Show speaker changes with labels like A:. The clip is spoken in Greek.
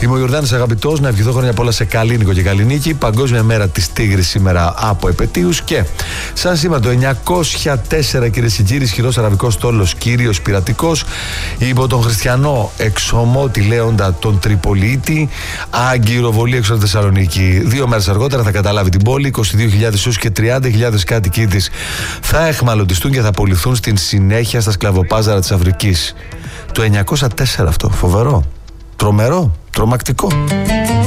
A: Είμαι ο Ιορδάνης Αγαπητός, να ευχηθώ χρόνια πολλά σε Καλίνικο και Καλλινίκη. Παγκόσμια μέρα της Τίγρης σήμερα από επετείους. Και σαν σήμερα το 904, κυρίες και κύριοι, ισχυρός αραβικός στόλος Κύριος Πειρατικός υπό τον χριστιανό εξωμότη Λέοντα τον Τριπολίτη αγκυροβολεί έξω από Θεσσαλονίκη. 2 μέρες αργότερα θα καταλάβει την πόλη. 22.000 έως και 30.000 κάτοικοι της θα εχμαλωτιστούν και θα απολυθούν στην συνέχεια στα σκλαβοπάζαρα της Αφρικής. Το 904 αυτό, φοβερό, τρομερό, τρομακτικό.